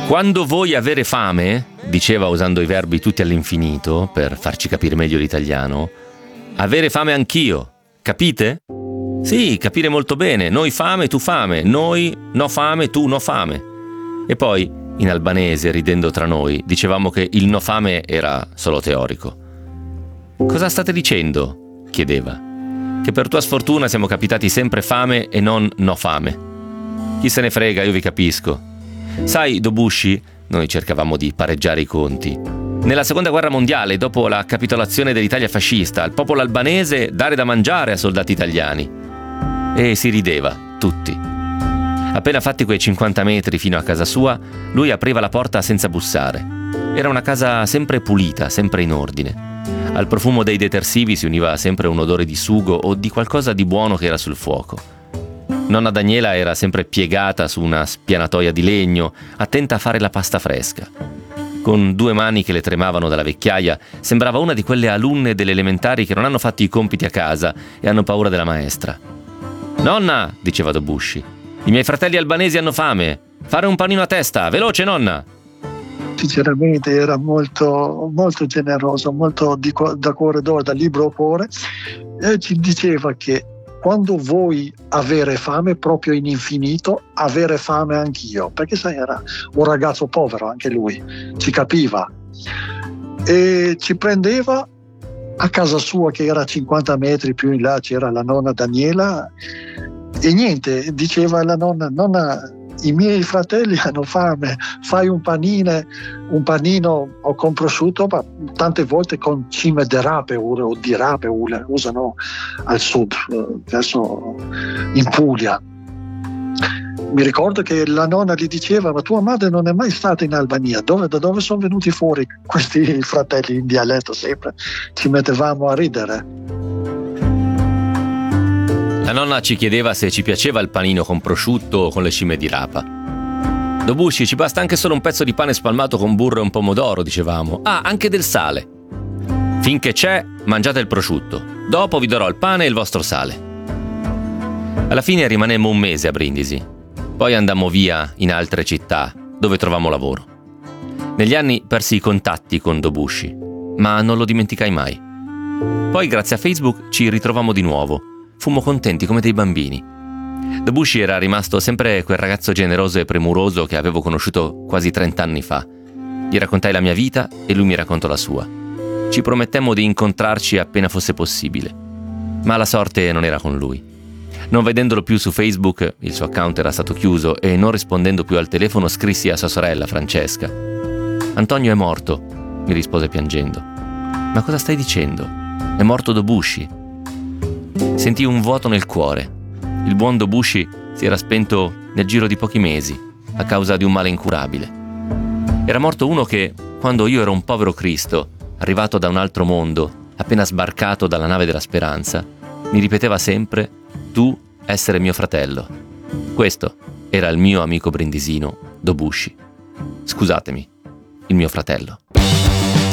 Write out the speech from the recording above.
Quando vuoi avere fame, diceva usando i verbi tutti all'infinito per farci capire meglio l'italiano, avere fame anch'io, capite? Sì, capire molto bene, noi fame, tu fame, noi no fame, tu no fame. E poi, in albanese, ridendo tra noi, dicevamo che il no fame era solo teorico. Cosa state dicendo? Chiedeva. Che per tua sfortuna siamo capitati sempre fame e non no fame. Chi se ne frega, io vi capisco. Sai, Dobushi, noi cercavamo di pareggiare i conti. Nella seconda guerra mondiale, dopo la capitolazione dell'Italia fascista, al popolo albanese dare da mangiare a soldati italiani. E si rideva, tutti. Appena fatti quei 50 metri fino a casa sua, lui apriva la porta senza bussare. Era una casa sempre pulita, sempre in ordine. Al profumo dei detersivi si univa sempre un odore di sugo o di qualcosa di buono che era sul fuoco. Nonna Daniela era sempre piegata su una spianatoia di legno, attenta a fare la pasta fresca. Con 2 mani che le tremavano dalla vecchiaia, sembrava una di quelle alunne delle elementari che non hanno fatto i compiti a casa e hanno paura della maestra. «Nonna!» diceva Dobushi. «I miei fratelli albanesi hanno fame! Fare un panino a testa! Veloce, nonna!» Sinceramente era molto, molto generoso, molto da cuore d'oro, da libro cuore, e ci diceva che quando vuoi avere fame, proprio in infinito, avere fame anch'io, perché sai, era un ragazzo povero anche lui, ci capiva, e ci prendeva a casa sua che era 50 metri più in là, c'era la nonna Daniela, e niente, diceva alla nonna: «Nonna, i miei fratelli hanno fame, fai un panino o con prosciutto», ma tante volte con cime di rape o di rape usano al sud, verso in Puglia. Mi ricordo che la nonna gli diceva: «Ma tua madre non è mai stata in Albania, da dove sono venuti fuori questi fratelli in dialetto?» Sempre ci mettevamo a ridere. La nonna ci chiedeva se ci piaceva il panino con prosciutto o con le cime di rapa. «Dobushi, ci basta anche solo un pezzo di pane spalmato con burro e un pomodoro», dicevamo. «Ah, anche del sale». «Finché c'è, mangiate il prosciutto. Dopo vi darò il pane e il vostro sale». Alla fine rimanemmo 1 mese a Brindisi. Poi andammo via in altre città, dove trovammo lavoro. Negli anni persi i contatti con Dobushi, ma non lo dimenticai mai. Poi, grazie a Facebook, ci ritrovammo di nuovo. Fummo contenti come dei bambini. Dobushi era rimasto sempre quel ragazzo generoso e premuroso che avevo conosciuto quasi 30 anni fa. Gli raccontai la mia vita e lui mi raccontò la sua. Ci promettemmo di incontrarci appena fosse possibile. Ma la sorte non era con lui. Non vedendolo più su Facebook, il suo account era stato chiuso, e non rispondendo più al telefono scrissi a sua sorella Francesca. «Antonio è morto», mi rispose piangendo. «Ma cosa stai dicendo? È morto Dobushi?» Sentii un vuoto nel cuore. Il buon Dobushi si era spento nel giro di pochi mesi, a causa di un male incurabile. Era morto uno che, quando io ero un povero Cristo, arrivato da un altro mondo, appena sbarcato dalla nave della speranza, mi ripeteva sempre: «Tu essere mio fratello». Questo era il mio amico brindisino, Dobushi. Scusatemi, il mio fratello.